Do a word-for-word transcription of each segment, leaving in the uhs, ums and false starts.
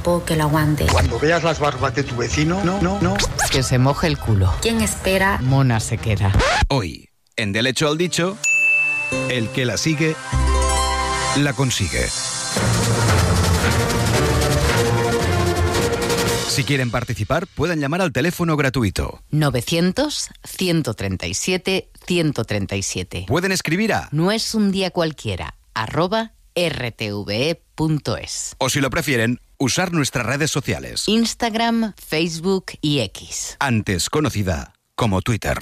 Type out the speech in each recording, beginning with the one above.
tiempo que lo aguante. Cuando veas las barbas de tu vecino, no, no, no. Que se moje el culo. ¿Quién espera? Mona Sequera. Hoy, en Del hecho al dicho, el que la sigue, la consigue. Si quieren participar, pueden llamar al teléfono gratuito novecientos, ciento treinta y siete, ciento treinta y siete. Pueden escribir a No es un día cualquiera, arroba r t v e punto es. o, si lo prefieren, usar nuestras redes sociales. Instagram, Facebook y X. Antes conocida como Twitter.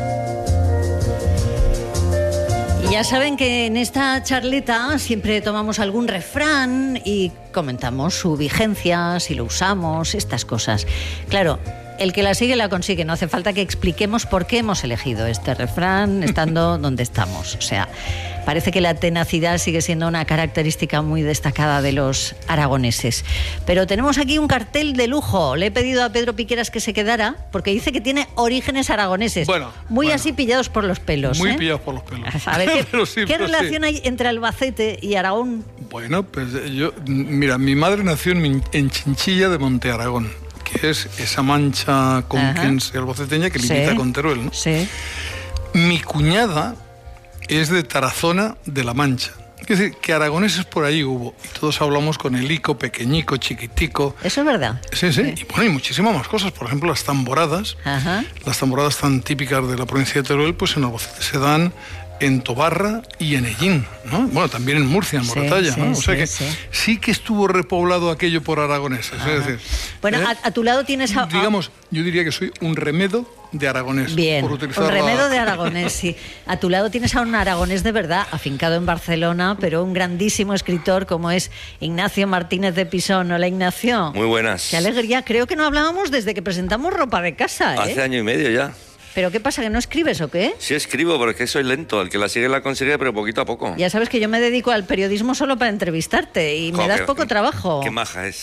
Ya saben que en esta charleta siempre tomamos algún refrán y comentamos su vigencia, si lo usamos, estas cosas. Claro, el que la sigue la consigue. No hace falta que expliquemos por qué hemos elegido este refrán estando donde estamos. O sea, parece que la tenacidad sigue siendo una característica muy destacada de los aragoneses. Pero tenemos aquí un cartel de lujo. Le he pedido a Pedro Piqueras que se quedara porque dice que tiene orígenes aragoneses. Bueno, muy bueno. así pillados por los pelos. Muy ¿eh? pillados por los pelos. A ver, ¿qué, Pero sí, ¿qué pero relación sí. hay entre Albacete y Aragón? Bueno, pues yo, mira, mi madre nació en, Min- en Chinchilla de Monte Aragón, que es esa mancha conquense albaceteña que limita Sí. con Teruel, ¿no? Sí. Mi cuñada es de Tarazona de la Mancha. Es decir, que aragoneses por ahí hubo. Y todos hablamos con el ico, pequeñico, chiquitico. Eso es verdad. Sí, sí. Y bueno, y muchísimas más cosas. Por ejemplo, las tamboradas. Ajá. Las tamboradas tan típicas de la provincia de Teruel, pues en Albacete se dan en Tobarra y en Ellín, ¿no? Bueno, también en Murcia, en Sí, Moratalla, sí, ¿no? O sea sí, que sí. sí que estuvo repoblado aquello por aragoneses. Es decir, Bueno, ¿eh? a, a tu lado tienes... A, a- digamos, yo diría que soy un remedo de aragonés. Bien, por un utilizar la- remedo de aragonés, sí. A tu lado tienes a un aragonés de verdad, afincado en Barcelona, pero un grandísimo escritor como es Ignacio Martínez de Pisón. Hola, Ignacio. Muy buenas. Qué alegría. Creo que no hablábamos desde que presentamos Ropa de Casa, ¿eh? Hace año y medio ya. ¿Pero qué pasa, que no escribes o qué? Sí escribo, pero es que soy lento. El que la sigue la consigue, pero poquito a poco. Ya sabes que yo me dedico al periodismo solo para entrevistarte y me Jo, das qué- poco trabajo. Qué maja es.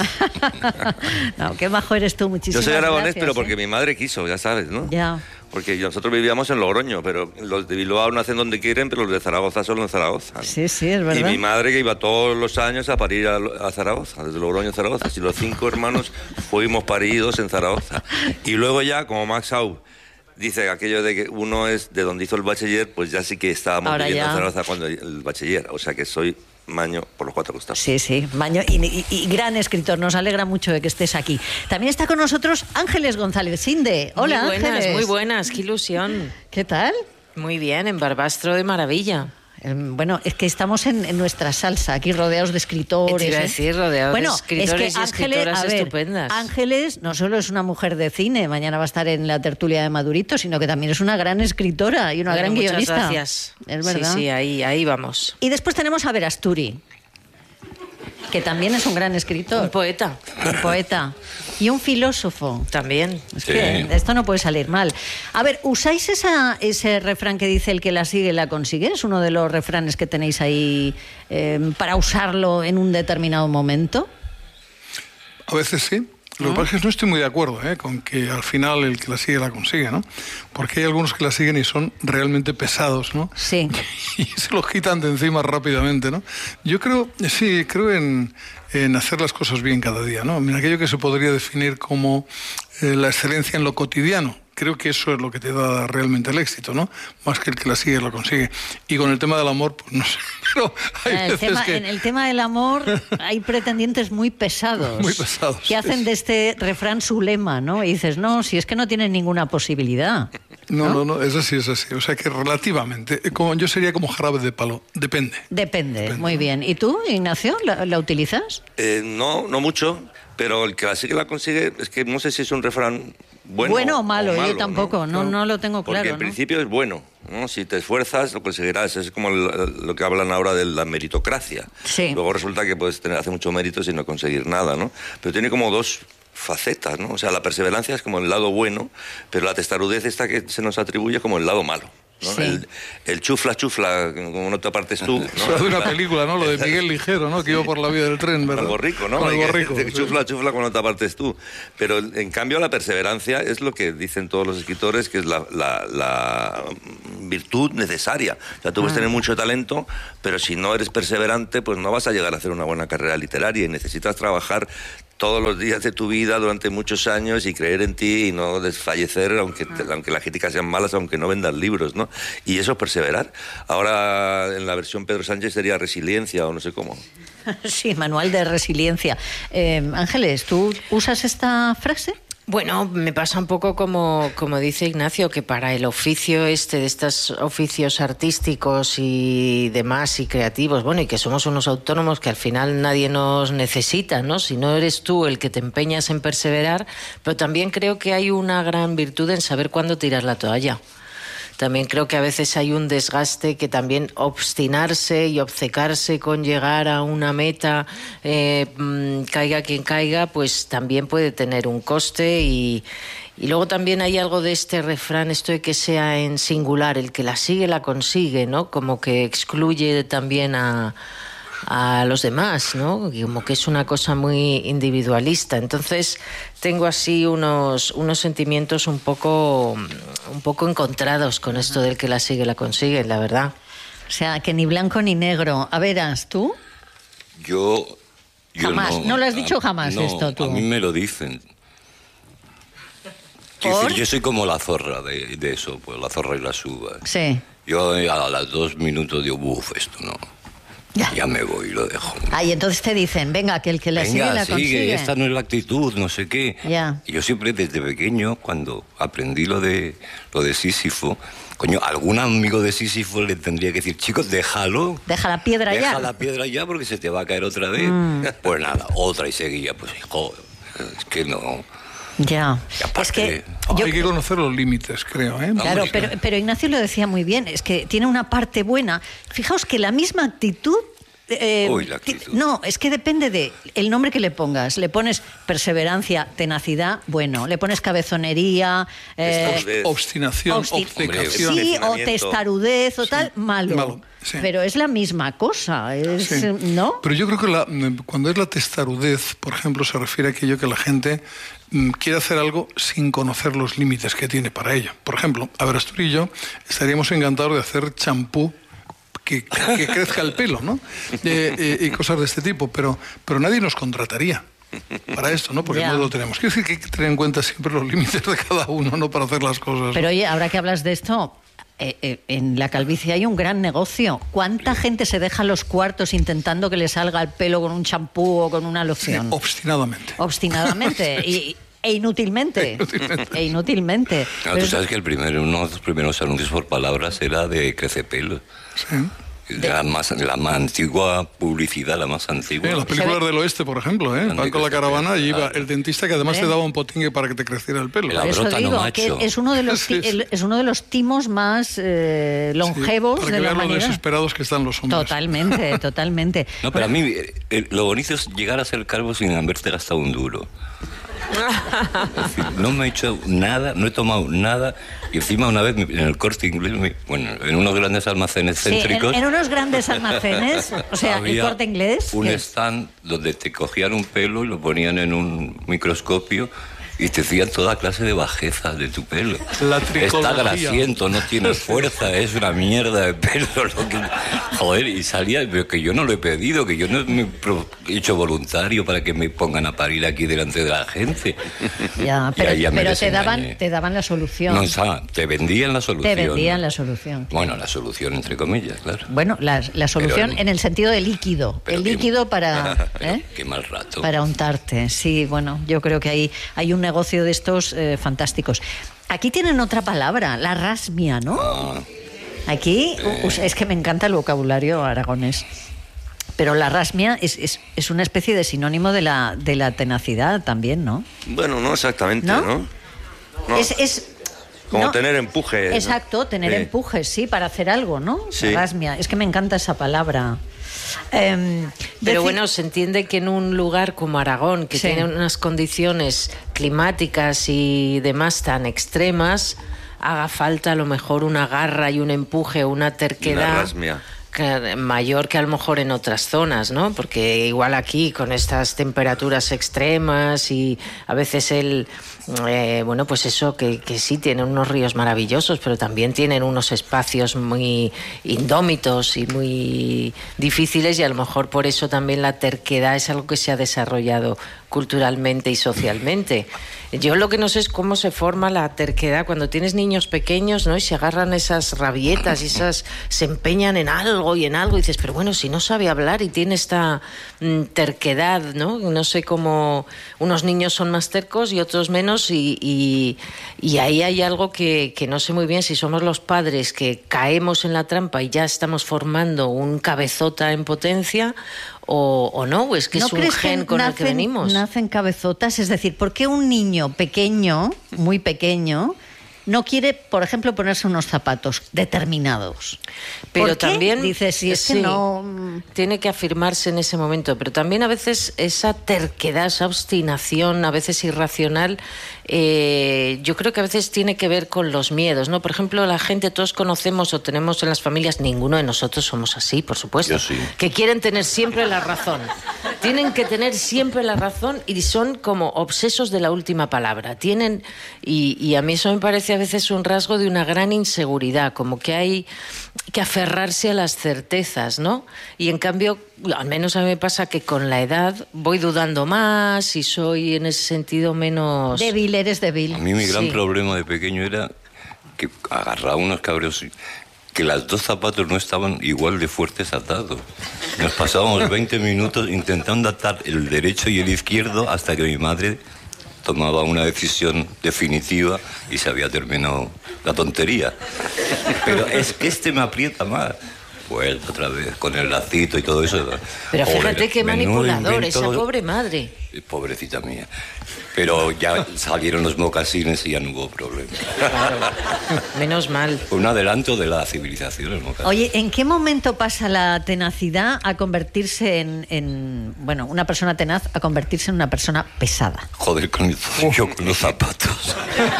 No, qué majo eres tú, Yo muchísimas soy aragonés, gracias, pero ¿eh? porque mi madre quiso, ya sabes, ¿no? Ya. Porque nosotros vivíamos en Logroño, pero los de Bilbao nacen donde quieren, pero los de Zaragoza solo en Zaragoza. Sí, sí, es verdad. Y mi madre que iba todos los años a parir a, a Zaragoza, desde Logroño a Zaragoza. Y los cinco hermanos fuimos paridos en Zaragoza. Y luego ya, como Max Au dice aquello de que uno es de donde hizo el bachiller, pues ya sí que estábamos Ahora viviendo ya. en Zaragoza cuando el bachiller. O sea que soy maño por los cuatro costados. Sí, sí, Maño, y, y- y gran escritor, nos alegra mucho de que estés aquí. También está con nosotros Ángeles González Sinde. Hola, Muy buenas, Ángeles. muy buenas, qué ilusión. ¿Qué tal? Muy bien, en Barbastro de maravilla. Eh, Bueno, es que estamos en, en nuestra salsa, aquí rodeados de escritores. Te iba a ¿eh? decir, rodeados de bueno, escritores es que y Ángeles, escritoras a ver, estupendas. Ángeles no solo es una mujer de cine, mañana va a estar en la tertulia de Madurito, sino que también es una gran escritora y una Bueno, gran muchas guionista. gracias. Es verdad. Sí, sí, ahí, ahí vamos. Y después tenemos a Verasturi, que también es un gran escritor. Un poeta. Un poeta. Y un filósofo. También. Es que esto no puede salir mal. A ver, ¿usáis esa, ese refrán que dice el que la sigue la consigue? ¿Es uno de los refranes que tenéis ahí eh, para usarlo en un determinado momento? A veces sí. Lo que pasa es que no estoy muy de acuerdo ¿eh? con que al final el que la sigue la consigue, ¿no? Porque hay algunos que la siguen y son realmente pesados, ¿no? Sí. Y se los quitan de encima rápidamente, ¿no? Yo creo, sí, creo en, en hacer las cosas bien cada día, ¿no? En aquello que se podría definir como eh, la excelencia en lo cotidiano. Creo que eso es lo que te da realmente el éxito, ¿no? Más que el que la sigue lo consigue. Y con el tema del amor, pues no sé. Pero hay En el, veces tema, que... en el tema del amor hay pretendientes muy pesados. Muy pesados, Que hacen sí. de este refrán su lema, ¿no? Y dices, no, si es que no tienen ninguna posibilidad. No, no, no, es así, es así. O sea que relativamente, eh, como, yo sería como jarabe de palo. Depende. Depende, muy bien. ¿Y tú, Ignacio, la, la utilizas? Eh, no, no mucho, pero el que la sigue la consigue, es que no sé si es un refrán bueno, Bueno o malo, yo tampoco, no, Claro. no lo tengo Porque claro, en ¿no? principio es bueno, ¿no? Si te esfuerzas lo conseguirás, es como el- lo que hablan ahora de la meritocracia. Sí. Luego resulta que puedes tener, hacer mucho mérito sin no conseguir nada, ¿no? Pero tiene como dos facetas, ¿no? O sea, la perseverancia es como el lado bueno, pero la testarudez esta que se nos atribuye como el lado malo, ¿no? Sí. El, el chufla, chufla, como no te apartes tú, ¿no? Eso es de una película, ¿no? Lo de Miguel Ligero, ¿no? Que iba por la vía del tren, ¿verdad? Con el borrico, ¿no? Con el Hay que- borrico. te sí. chufla, chufla cuando te apartes tú. Pero en cambio la perseverancia es lo que dicen todos los escritores, que es la, la- la virtud necesaria. O sea, tú puedes Ah. tener mucho talento, pero si no eres perseverante, pues no vas a llegar a hacer una buena carrera literaria y necesitas trabajar todos los días de tu vida durante muchos años y creer en ti y no desfallecer, aunque, te, aunque las críticas sean malas, aunque no vendas libros, ¿no? Y eso es perseverar. Ahora, en la versión Pedro Sánchez sería resiliencia o no sé cómo. Sí, manual de resiliencia. Eh, Ángeles, ¿tú usas esta frase? Bueno, me pasa un poco como, como dice Ignacio, que para el oficio este, de estos oficios artísticos y demás y creativos, bueno, y que somos unos autónomos que al final nadie nos necesita, ¿no? Si no eres tú el que te empeñas en perseverar, pero también creo que hay una gran virtud en saber cuándo tirar la toalla. También creo que a veces hay un desgaste que también obstinarse y obcecarse con llegar a una meta, eh, caiga quien caiga, pues también puede tener un coste y, y luego también hay algo de este refrán, esto de que sea en singular, el que la sigue la consigue, ¿no? Como que excluye también a... a los demás, ¿no? Como que es una cosa muy individualista. Entonces tengo así unos, unos sentimientos un poco, un poco encontrados con esto del que la sigue la consigue, la verdad. O sea, que ni blanco ni negro. A veras, ¿tú? Yo... yo jamás, no, no lo has dicho jamás no, esto tú. A mí me lo dicen. Quiero decir, yo soy como la zorra de, de eso, pues la zorra y las uvas. Sí. Yo a los dos minutos digo, uff, esto no... Ya. ya me voy y lo dejo. Ah, y entonces te dicen, venga, que el que la venga, sigue la sigue, consigue. Esta no es la actitud, no sé qué. Ya. Y yo siempre desde pequeño, cuando aprendí lo de lo de Sísifo, coño, algún amigo de Sísifo le tendría que decir, chicos, déjalo. Deja la piedra deja ya. Deja la piedra ya porque se te va a caer otra vez. Mm. Pues nada, otra y seguía. Pues, hijo, es que no... Ya. Aparte, es que yo... Hay que conocer los límites, creo, ¿eh? Claro, pero, pero Ignacio lo decía muy bien, es que tiene una parte buena. Fijaos que la misma actitud... Eh, Uy, la actitud. No, es que depende de el nombre que le pongas. Le pones perseverancia, tenacidad, bueno. Le pones cabezonería, eh, obstinación, obsti obcecación. Sí, o testarudez o sí. tal, malo. malo sí. Pero es la misma cosa, es, sí. ¿no? Pero yo creo que la, cuando es la testarudez, por ejemplo, se refiere a aquello que la gente mm, quiere hacer algo sin conocer los límites que tiene para ello. Por ejemplo, a ver, Astur y yo estaríamos encantados de hacer champú Que, que crezca el pelo, ¿no? Eh, eh, y cosas de este tipo, pero, pero nadie nos contrataría para esto, ¿no? Porque yeah. no lo tenemos. Quiero decir que hay que tener en cuenta siempre los límites de cada uno, ¿no? Para hacer las cosas. Pero oye, ahora que hablas de esto, eh, eh, en la calvicie hay un gran negocio. ¿Cuánta sí. gente se deja los cuartos intentando que le salga el pelo con un champú o con una loción? Sí, obstinadamente. Obstinadamente. y, E inútilmente. e inútilmente. No, tú sabes que el primero, uno de los primeros anuncios por palabras era de Crecepelo. Sí. La más, la más antigua publicidad, la más antigua. Sí, las películas del oeste, por ejemplo, ¿eh? Van con la caravana y iba el dentista que además ¿Eh? te daba un potingue para que te creciera el pelo. Por eso digo que es uno de los sí, sí. es uno de los timos más eh, longevos sí, para que de la vean humanidad. Lo desesperados que están los hombres. Totalmente, totalmente. No, pero a mí eh, lo bonito es llegar a ser calvo sin haberte gastado un duro. Es decir, no me he hecho nada, no he tomado nada. Y encima una vez en el Corte Inglés, bueno, en unos grandes almacenes sí, céntricos... En, en unos grandes almacenes, o sea, el Corte Inglés... un stand donde te cogían un pelo y lo ponían en un microscopio y te hacían toda clase de bajezas de tu pelo. La Está grasiento, no tiene fuerza, es una mierda de pelo. Lo que... Joder, y salía, pero que yo no lo he pedido, que yo no me he hecho voluntario para que me pongan a parir aquí delante de la gente. Ya, pero, pero te, daban, te daban la solución. No, o sea, te vendían la solución. Te vendían la solución. Bueno, la solución entre comillas, claro. Bueno, la, la solución pero, en el sentido de líquido. El qué, líquido para... ¿eh? Qué mal rato. Para untarte, sí, bueno, yo creo que hay, hay un negocio de estos eh, fantásticos. Aquí tienen otra palabra, la rasmia, ¿no? Ah, Aquí, eh. uh, es que me encanta el vocabulario aragonés. Pero la rasmia es, es, es una especie de sinónimo de la, de la tenacidad también, ¿no? Bueno, no exactamente, ¿no? ¿no? no. Es... es Como no, tener empuje. Exacto, ¿no? tener sí. empuje, sí, para hacer algo, ¿no? Sí. Rasmia, es que me encanta esa palabra. Eh, Pero decir... bueno, se entiende que en un lugar como Aragón, que sí. tiene unas condiciones climáticas y demás tan extremas, haga falta a lo mejor una garra y un empuje, una terquedad... Una rasmia. mayor que a lo mejor en otras zonas, ¿no? Porque igual aquí con estas temperaturas extremas y a veces el eh, bueno, pues eso que, que sí tienen unos ríos maravillosos, pero también tienen unos espacios muy indómitos y muy difíciles y a lo mejor por eso también la terquedad es algo que se ha desarrollado culturalmente y socialmente. Yo lo que no sé es cómo se forma la terquedad cuando tienes niños pequeños, ¿no? Y se agarran esas rabietas y esas se empeñan en algo y en algo y dices, pero bueno, si no sabe hablar y tiene esta mm, terquedad, ¿no? No sé cómo unos niños son más tercos y otros menos y, y, y ahí hay algo que, que no sé muy bien si somos los padres que caemos en la trampa y ya estamos formando un cabezota en potencia. O, o no, es que ¿No es un crees gen que con nacen, el que venimos. Nacen cabezotas, es decir, ¿por qué un niño pequeño, muy pequeño, no quiere, por ejemplo, ponerse unos zapatos determinados? Pero ¿Por qué? también Dices, si es sí, que no tiene que afirmarse en ese momento, pero también a veces esa terquedad, esa obstinación, a veces irracional, eh, yo creo que a veces tiene que ver con los miedos, ¿no? Por ejemplo, la gente, todos conocemos o tenemos en las familias, ninguno de nosotros somos así, por supuesto, Yo sí. que quieren tener siempre la razón. Tienen que tener siempre la razón y son como obsesos de la última palabra. Tienen y, y a mí eso me parece a veces un rasgo de una gran inseguridad, como que hay que aferrarse a las certezas, ¿no? Y en cambio, al menos a mí me pasa que con la edad voy dudando más y soy en ese sentido menos... débil, eres débil. A mí mi gran Sí. problema de pequeño era que agarraba unos cabreos y que las dos zapatos no estaban igual de fuertes atados. Nos pasábamos veinte minutos intentando atar el derecho y el izquierdo hasta que mi madre tomaba una decisión definitiva y se había terminado la tontería. Pero es que este me aprieta más. Vuelta otra vez, con el lacito y todo eso. Pero fíjate Pobre, qué menudo manipulador, invento. esa pobre madre. Pobrecita mía. Pero ya salieron los mocasines y ya no hubo problema. Claro, menos mal. Fue un adelanto de la civilización el mocasín. Oye, ¿en qué momento pasa la tenacidad a convertirse en, en, bueno, una persona tenaz a convertirse en una persona pesada? Joder, con el, yo con los zapatos.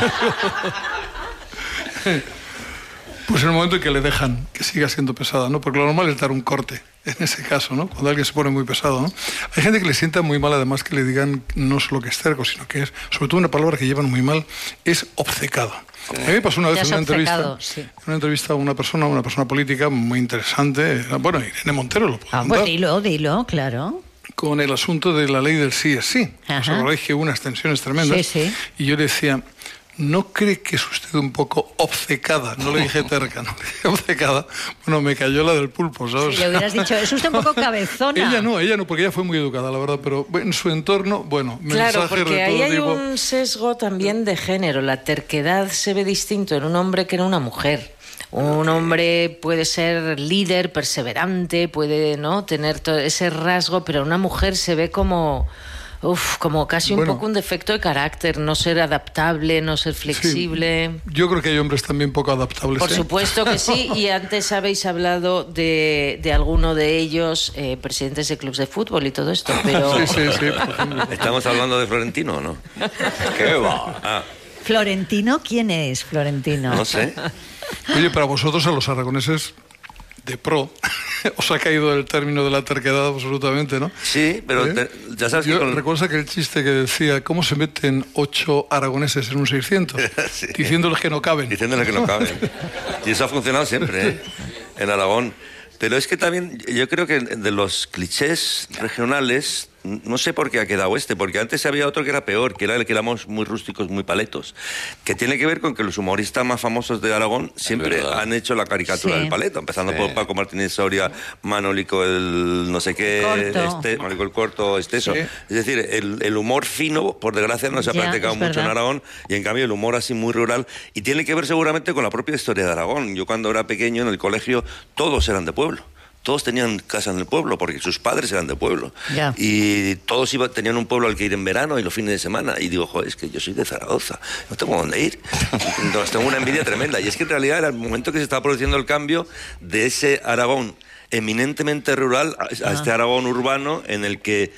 Pues en el momento en que le dejan que siga siendo pesada, ¿no? Porque lo normal es dar un corte, en ese caso, ¿no? Cuando alguien se pone muy pesado, ¿no? Hay gente que le sienta muy mal, además, que le digan no solo que es terco, sino que es, sobre todo una palabra que llevan muy mal, es obcecado. A mí me pasó una vez en una entrevista, sí. en una entrevista a una persona, una persona política muy interesante, bueno, Irene Montero lo puedo Ah, contar, pues dilo, dilo, claro. con el asunto de la ley del sí es sí. Ajá. Os acordáis que hubo unas tensiones tremendas. Sí, sí. Y yo le decía, ¿no cree que es usted un poco obcecada? No le dije terca, no le dije obcecada. Bueno, me cayó la del pulpo, ¿sabes? Si le hubieras dicho, es usted un poco cabezona. Ella no, ella no, porque ella fue muy educada, la verdad, pero en su entorno, bueno, Claro, mensajes porque de ahí todo hay tipo. un sesgo también de género. La terquedad se ve distinto en un hombre que en una mujer. Un hombre puede ser líder, perseverante, puede no tener todo ese rasgo, pero una mujer se ve como... Uf, como casi un Bueno. poco un defecto de carácter, no ser adaptable, no ser flexible. Sí, yo creo que hay hombres también poco adaptables. Por ¿eh? supuesto que sí, y antes habéis hablado de, de alguno de ellos, eh, presidentes de clubes de fútbol y todo esto, pero... Sí, sí, sí, por ejemplo. ¿Estamos hablando de Florentino o no? ¿Qué va? Ah, ¿Florentino? ¿Quién es Florentino? no sé. Oye, para vosotros, a los aragoneses de pro, os ha caído el término de la terquedad absolutamente, ¿no? Sí, pero ¿Eh? te- ya sabes Yo que con... recuerdo aquel chiste que decía, ¿cómo se meten ocho aragoneses en un seiscientos? Sí. Diciéndoles que no caben. Diciéndole que no caben. Y eso ha funcionado siempre, ¿eh? En Aragón. Pero es que también yo creo que de los clichés regionales, no sé por qué ha quedado este, porque antes había otro que era peor, que era el que éramos muy rústicos, muy paletos, que tiene que ver con que los humoristas más famosos de Aragón siempre verdad. han hecho la caricatura Sí. del paleto, empezando Sí. por Paco Martínez Soria, Manolico el no sé qué, Corto. este, Manolico el Corto, este eso. Sí. Es decir, el, el humor fino, por desgracia, no se ha Ya, practicado es mucho en verdad. Aragón, y en cambio el humor así muy rural, y tiene que ver seguramente con la propia historia de Aragón. Yo cuando era pequeño en el colegio, todos eran de pueblo. Todos tenían casa en el pueblo, porque sus padres eran de pueblo. Ya. Y todos iba, tenían un pueblo al que ir en verano y los fines de semana. Y digo, joder, es que yo soy de Zaragoza, no tengo dónde ir. Entonces tengo una envidia tremenda. Y es que en realidad era el momento que se estaba produciendo el cambio de ese Aragón eminentemente rural a, a este Aragón urbano en el que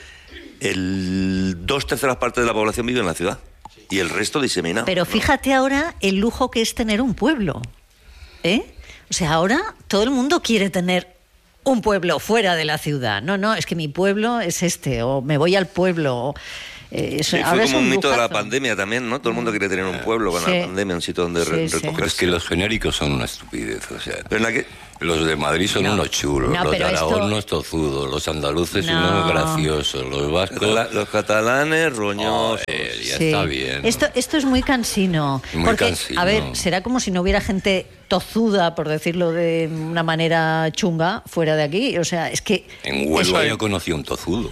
el dos terceras partes de la población vive en la ciudad y el resto diseminado. Pero fíjate ahora el lujo que es tener un pueblo, ¿eh? O sea, ahora todo el mundo quiere tener un pueblo fuera de la ciudad. No, no, es que mi pueblo es este, o me voy al pueblo. O, eh, eso, Sí, ahora fue es como un mito de la lujazo. pandemia también, ¿no? Todo el mundo quiere tener un pueblo con Sí. la pandemia, un sitio donde re- Sí, sí. Pero recogerse. es que los genéricos son una estupidez, o sea... Pero en aquel, Los de Madrid son No. unos chulos, No, los de pero Aragón esto- unos tozudos, los andaluces No. unos graciosos, los vascos... La- los catalanes roñosos. Joder, ya Sí. está bien. Esto, esto es muy cansino. Muy porque, cansino. a ver, será como si no hubiera gente tozuda, por decirlo de una manera chunga, fuera de aquí. O sea, es que... En Huelva eso- yo conocí a un tozudo.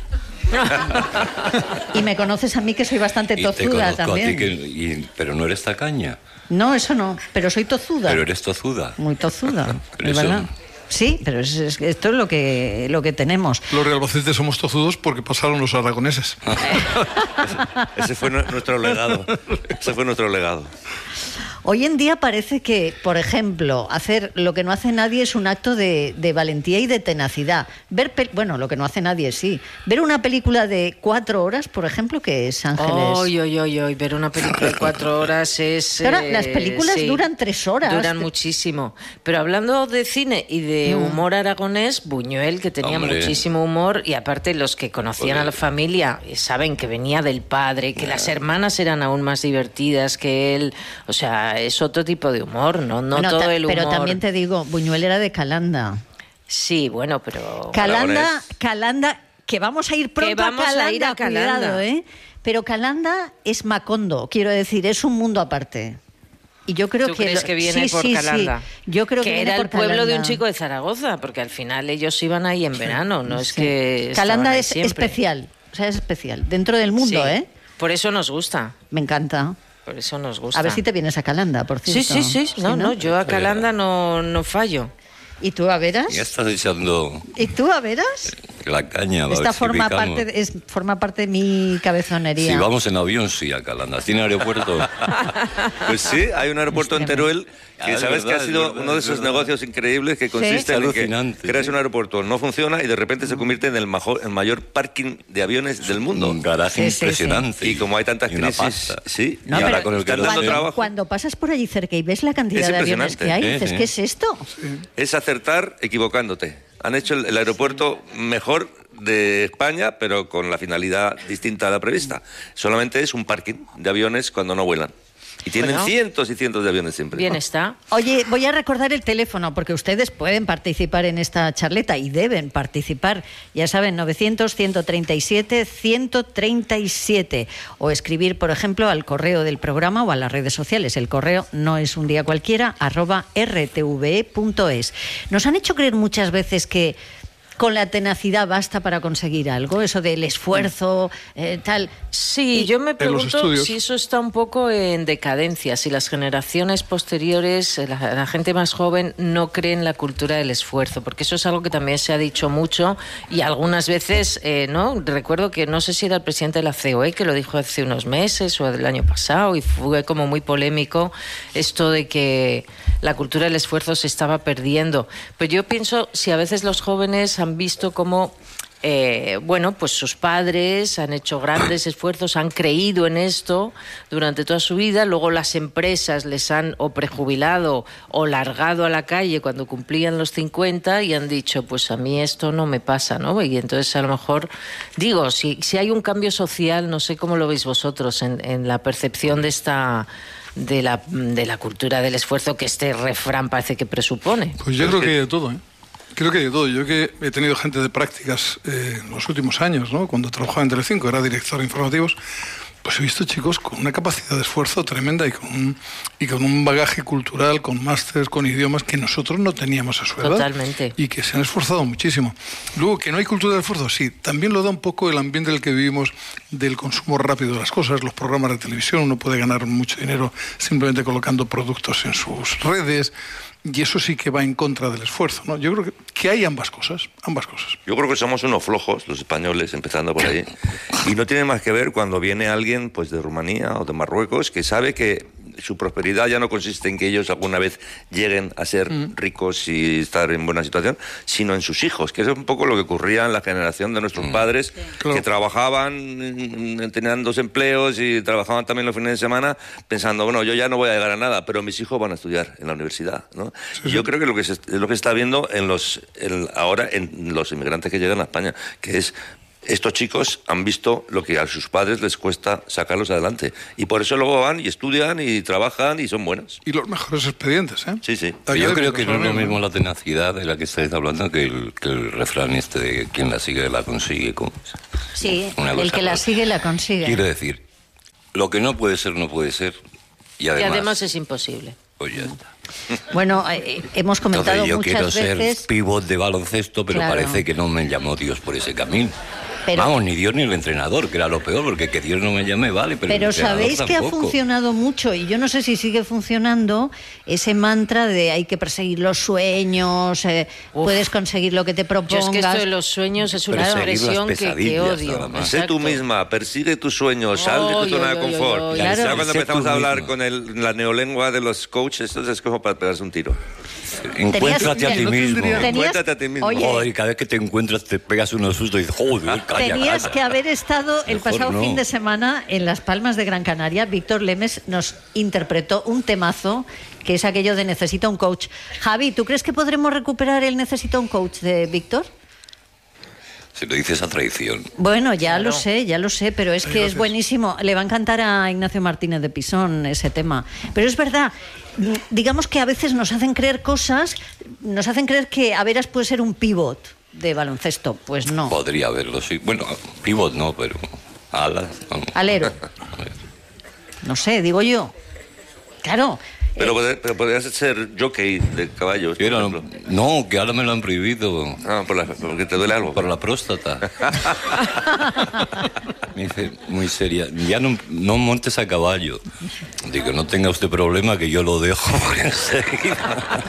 Y me conoces a mí que soy bastante Y te tozuda conozco a también. ti, que, y- pero no eres tacaña, No, eso no, pero soy tozuda. pero eres tozuda. Muy tozuda, Pero es eso- verdad. Sí, pero es- es- esto es lo que, lo que tenemos. Los de Albacete somos tozudos porque pasaron los aragoneses. Ese fue nu- nuestro legado. Ese fue nuestro legado. Hoy en día parece que, por ejemplo, hacer lo que no hace nadie es un acto de, de valentía y de tenacidad. Ver, pel- bueno, lo que no hace nadie sí. Ver una película de cuatro horas, por ejemplo, que es Ángeles. Oy, oy, oy, oy, ver una película de cuatro horas es... Ahora, eh, las películas sí, duran tres horas. Duran muchísimo. Pero hablando de cine y de Mm. humor aragonés, Buñuel, que tenía Hombre. muchísimo humor, y aparte los que conocían Joder. a la familia eh, saben que venía del padre, que las hermanas eran aún más divertidas que él. O sea, es otro tipo de humor, no, no Bueno, todo ta- el humor. Pero también te digo, Buñuel era de Calanda. Sí, bueno, pero... Calanda, Aragonés. Calanda, que vamos a ir pronto vamos a a Calanda, ir a Calanda. cuidado, ¿eh? Pero Calanda es Macondo, quiero decir, es un mundo aparte. Y yo creo ¿Tú que crees lo- que viene sí, por sí, sí. Calanda? Yo creo que, viene era por el pueblo de un Calanda. chico de Zaragoza, porque al final ellos iban ahí en verano, no es Sí. que... estaban Calanda ahí es siempre. especial, o sea, es especial. Dentro del mundo, Sí. ¿eh? Por eso nos gusta, Me encanta. por eso nos gusta. A ver si te vienes a Calanda, por Sí, cierto. sí, sí, no, no, yo a Calanda no, no fallo. ¿Y tú a veras? Ya estás echando ¿Y tú a veras? la caña. a ver Esta si forma picamos. parte, de, es, forma parte de mi cabezonería. Si vamos en avión, sí, a Calanda. ¿Tiene aeropuerto? Pues sí, hay un aeropuerto en Teruel que Ah, es sabes verdad, que ha es sido verdad, uno de es esos verdad. negocios increíbles que consiste Es en que alucinante, creas sí. un aeropuerto, no funciona y de repente se convierte en el, majo- el mayor parking de aviones del mundo. Un garaje Sí, sí, sí. impresionante. Y como hay tantas Y una crisis, pasta. sí, No, y ahora pero con el que están dando dando trabajo, Cuando pasas por allí cerca y ves la cantidad Es de aviones que hay, impresionante. dices, Sí, sí. ¿qué es esto? es acertar equivocándote. Han hecho el, el aeropuerto mejor de España, pero con la finalidad distinta a la prevista. Solamente es un parking de aviones cuando no vuelan. Y tienen Bueno. cientos y cientos de aviones siempre. Bien está. Oye, voy a recordar el teléfono porque ustedes pueden participar en esta charleta y deben participar. Ya saben, novecientos, ciento treinta y siete, ciento treinta y siete. O escribir, por ejemplo, al correo del programa o a las redes sociales. El correo no es un día cualquiera, arroba rtve punto es. Nos han hecho creer muchas veces que con la tenacidad basta para conseguir algo, eso del esfuerzo, eh, tal. Sí, Y- yo me los pregunto estudios. si eso está un poco en decadencia, si las generaciones posteriores, la, la gente más joven, no cree en la cultura del esfuerzo, porque eso es algo que también se ha dicho mucho y algunas veces, eh, ¿no? Recuerdo que no sé si era el presidente de la C O E que lo dijo hace unos meses o del año pasado y fue como muy polémico esto de que la cultura del esfuerzo se estaba perdiendo. Pero yo pienso si a veces los jóvenes han visto cómo eh, bueno, pues sus padres han hecho grandes esfuerzos, han creído en esto durante toda su vida, luego las empresas les han o prejubilado o largado a la calle cuando cumplían los cincuenta y han dicho, pues a mí esto no me pasa, ¿no? Y entonces a lo mejor, digo, si, si hay un cambio social, no sé cómo lo veis vosotros en, en la percepción de esta... De la, de la cultura del esfuerzo que este refrán parece que presupone. Pues yo creo que hay de todo, ¿eh? Creo que hay de todo. Yo que he tenido gente de prácticas eh, en los últimos años, ¿no? Cuando trabajaba en Telecinco, era director de informativos, pues he visto chicos con una capacidad de esfuerzo tremenda y con un, y con un bagaje cultural, con másteres, con idiomas que nosotros no teníamos a su edad. Totalmente. Y que se han esforzado muchísimo. Luego, que no hay cultura de esfuerzo, sí. También lo da un poco el ambiente en el que vivimos del consumo rápido de las cosas, los programas de televisión. Uno puede ganar mucho dinero simplemente colocando productos en sus redes. Y eso sí que va en contra del esfuerzo, ¿no? Yo creo que, que hay ambas cosas, ambas cosas. Yo creo que somos unos flojos, los españoles, empezando por ahí. Y no tiene más que ver cuando viene alguien pues de Rumanía o de Marruecos que sabe que su prosperidad ya no consiste en que ellos alguna vez lleguen a ser mm. ricos y estar en buena situación, sino en sus hijos, que es un poco lo que ocurría en la generación de nuestros mm. padres, sí. claro. que trabajaban, tenían dos empleos y trabajaban también los fines de semana pensando, bueno, yo ya no voy a llegar a nada, pero mis hijos van a estudiar en la universidad, ¿no? Sí, y yo sí. creo que lo que se, es lo que se está viendo en los, en, ahora en los inmigrantes que llegan a España, que es estos chicos han visto lo que a sus padres les cuesta sacarlos adelante. Y por eso luego van y estudian y trabajan y son buenas. Y los mejores expedientes, ¿eh? Sí, sí. Yo creo que no es lo mismo la tenacidad de la que estáis hablando que el, que el refrán este de quien la sigue la consigue. ¿Cómo? Sí, Una el cosa que la rara. sigue la consigue. Quiero decir, lo que no puede ser, no puede ser. Y además, y además es imposible. Pues ya está. Bueno, eh, hemos comentado Entonces yo quiero muchas ser veces... pívot de baloncesto, pero Claro. parece que no me llamó Dios por ese camino. Pero- Vamos, ni Dios ni el entrenador, que era lo peor, porque que Dios no me llame, vale, pero, el Pero entrenador sabéis que ha tampoco. funcionado mucho, y yo no sé si sigue funcionando, ese mantra de hay que perseguir los sueños, eh, puedes conseguir lo que te Yo propongas. es que esto de los sueños es una Perseguir las expresión que, que pesadillas, odio. nada más. Sé tú Exacto. misma, persigue tus sueños, sal de Oy, tu zona oy, de oy, confort. oy, oy. Y ya Claro. cuando Sé empezamos tú a hablar misma. con el- la neolengua de los coaches, esto es como para pegarse un tiro. Encuéntrate a ti no mismo. tendría- Tenías- Encuéntrate a ti mismo. Oye, Joder, y cada vez que te encuentras te pegas unos sustos y dices, joder, calla, Tenías calla. que haber estado el Mejor pasado no. fin de semana en Las Palmas de Gran Canaria. Víctor Lemes nos interpretó un temazo que es aquello de necesita un coach. Javi, ¿tú crees que podremos recuperar el necesita un coach de Víctor? Si lo dices a traición. Bueno, ya Claro. lo sé, ya lo sé, pero es que es buenísimo. Le va a encantar a Ignacio Martínez de Pisón ese tema. Pero es verdad, mm, digamos que a veces nos hacen creer cosas, nos hacen creer que Averas puede ser un pivot de baloncesto. Pues no. Podría haberlo, sí. Bueno, pivot no, pero alas. vamos. Alero. No sé, digo yo. Claro. Pero, eh, pod- pero podrías ser jockey de caballos. Yo por era- ejemplo. no, que ahora me lo han prohibido. Ah, por la- porque te duele algo. Por la próstata. Me dice muy seria, ya no, no montes a caballo. Digo, no tenga usted problema que yo lo dejo enseguida.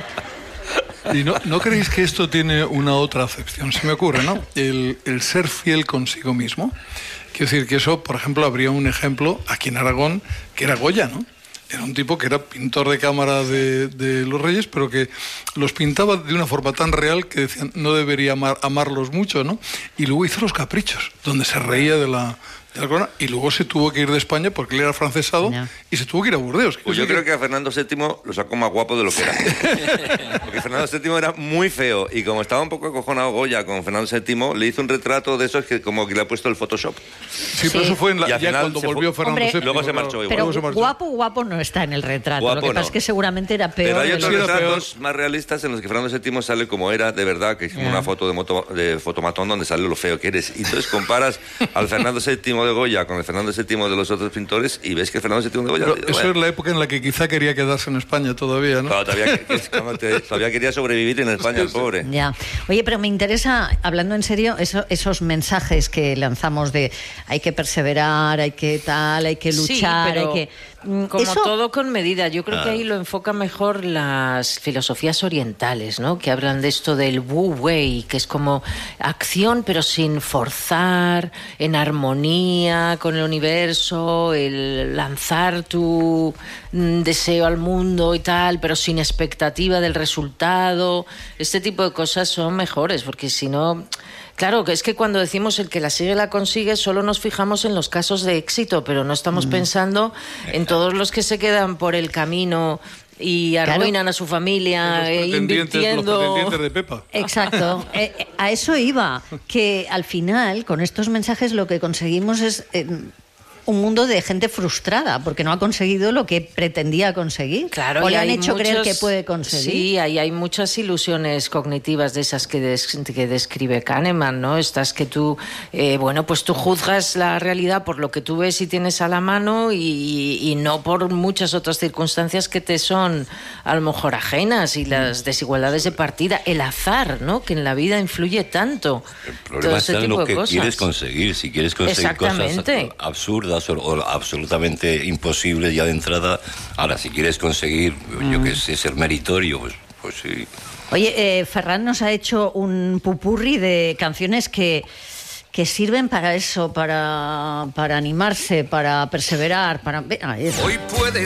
¿Y no, no creéis que esto tiene una otra acepción? Se me ocurre, ¿no? El, el ser fiel consigo mismo. Quiero decir que eso, por ejemplo, habría un ejemplo aquí en Aragón, que era Goya, ¿no? Era un tipo que era pintor de cámara de, de los reyes, pero que los pintaba de una forma tan real que decían no debería amar, amarlos mucho, ¿no? Y luego hizo Los Caprichos, donde se reía de la, de la corona, y luego se tuvo que ir de España porque él era francesado Ya. y se tuvo que ir a Burdeos. Pues yo creo que a Fernando séptimo lo sacó más guapo de lo que era. Porque Fernando séptimo era muy feo y como estaba un poco acojonado Goya con Fernando séptimo, le hizo un retrato de esos que como que le ha puesto el Photoshop. Sí, pero eso fue en la- Y al ya final cuando se volvió fue- Fernando Hombre, séptimo. luego se claro. marchó igual. pero Luego se marchó. guapo, guapo no está en el retrato. Guapo Lo que pasa no. es que seguramente era peor. Pero hay de otros lo que- era retratos más realistas en los que Fernando séptimo sale como era, de verdad, que es como Ya. una foto de, moto, de fotomatón donde sale lo feo que eres. Y entonces comparas al Fernando séptimo de Goya con el Fernando séptimo de los otros pintores y ves que Fernando séptimo de Goya... Pero bueno, eso es la época en la que quizá quería quedarse en España todavía, ¿no? claro, todavía, que- que- como te- todavía quería sobrevivir en España, el pobre. Ya. Oye, pero me interesa, hablando en serio, eso- esos mensajes que lanzamos de hay que perseverar, hay que tal, hay que Sí, luchar, pero hay que... Mm, como eso- todo con medida. Yo creo que ahí lo enfoca mejor las filosofías orientales, ¿no? Que hablan de esto del Wu Wei, que es como acción pero sin forzar, en armonía con el universo, el lanzar tu mm, deseo al mundo y tal, pero sin expectativa del resultado. Este tipo de cosas son mejores, porque si no... Claro, que es que cuando decimos el que la sigue la consigue, solo nos fijamos en los casos de éxito, pero no estamos pensando en todos los que se quedan por el camino y arruinan a su familia Los eh, pretendientes, los invirtiendo. pretendientes de Pepa. Exacto. Eh, eh, a eso iba, que al final, con estos mensajes, lo que conseguimos es eh, un mundo de gente frustrada, porque no ha conseguido lo que pretendía conseguir. Claro, o y le han hay hecho creer muchos- que puede conseguir. Sí, ahí hay muchas ilusiones cognitivas de esas que, des- que describe Kahneman, ¿no? Estas que tú, eh, bueno, pues tú juzgas la realidad por lo que tú ves y tienes a la mano y, y no por muchas otras circunstancias que te son a lo mejor ajenas y las desigualdades de partida, el azar, ¿no? Que en la vida influye tanto. El Todo problema ese está en tipo lo de que cosas. quieres conseguir. Si quieres conseguir cosas Exactamente. absurdas o, o absolutamente imposibles ya de entrada, ahora si quieres conseguir, yo que sé, ser meritorio, pues, pues sí. Oye, eh, Ferran nos ha hecho un pupurri de canciones que, que sirven para eso, para, para animarse, para perseverar, para... Venga, eso. Hoy puede